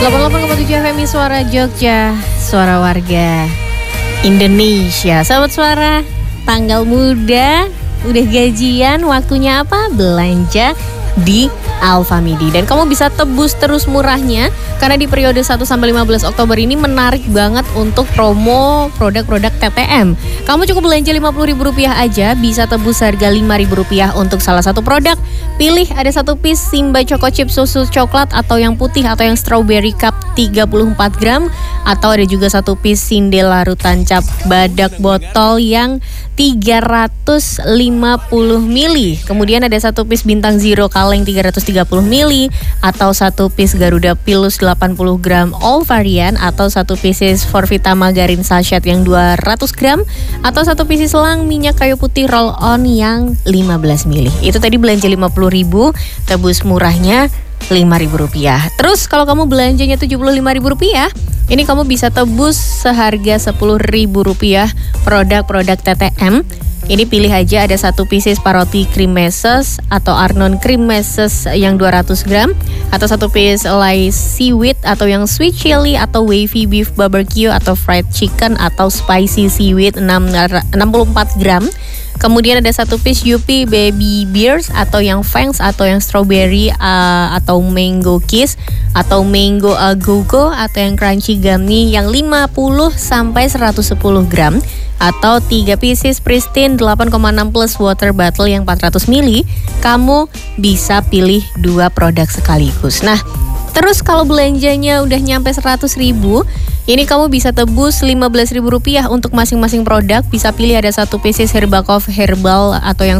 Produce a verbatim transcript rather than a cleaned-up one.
delapan puluh delapan koma tujuh F M Suara Jogja, suara warga Indonesia. Sahabat Suara, tanggal muda, udah gajian, waktunya apa? Belanja di Alfamidi. Dan kamu bisa tebus terus murahnya karena di periode satu sampai lima belas Oktober ini menarik banget untuk promo produk-produk T T M. Kamu cukup belanja lima puluh ribu rupiah aja bisa tebus harga lima ribu rupiah untuk salah satu produk. Pilih ada satu piece Simba Choco Chip susu coklat atau yang putih atau yang strawberry cup tiga puluh empat gram, atau ada juga satu piece Sinde larutan cap badak botol yang tiga ratus lima puluh mililiter. Kemudian ada satu piece Bintang Zero kaleng tiga ratus tiga puluh mililiter, atau satu piece Garuda Pilus delapan puluh gram all varian, atau satu pieces Forvita margarin sachet yang dua ratus gram, atau satu pieces selang minyak kayu putih roll on yang lima belas mililiter. Itu tadi belanja lima puluh ribu, tebus murahnya lima ribu rupiah. Terus kalau kamu belanjanya tujuh puluh lima ribu rupiah, ini kamu bisa tebus seharga sepuluh ribu rupiah produk-produk T T M. Ini pilih aja ada satu pieces Paroti cream meses atau Arnon cream meses yang dua ratus gram, atau satu piece Lay seaweed atau yang sweet chili, atau wavy beef barbecue atau fried chicken atau spicy seaweed enam puluh empat gram. Kemudian ada satu piece Yupi Baby Beers atau yang Fangs atau yang Strawberry uh, atau Mango Kiss atau Mango uh, Go-Go atau yang Crunchy Gummy yang lima puluh sampai seratus sepuluh gram, atau tiga pieces Pristine delapan koma enam plus water bottle yang empat ratus mililiter. Kamu bisa pilih dua produk sekaligus. Nah, terus kalau belanjanya udah nyampe seratus ribu, ini kamu bisa tebus lima belas ribu rupiah untuk masing-masing produk. Bisa pilih ada satu pieces Herbacove Herbal atau yang